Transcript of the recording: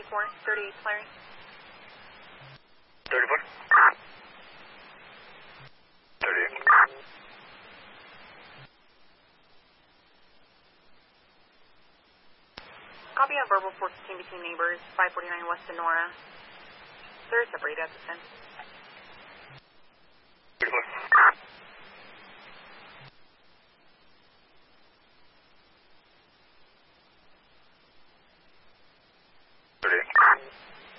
38 flaring. 34? 38. Copy on verbal 415 between neighbors, 549 West Sonora. They're separated at this time. 34.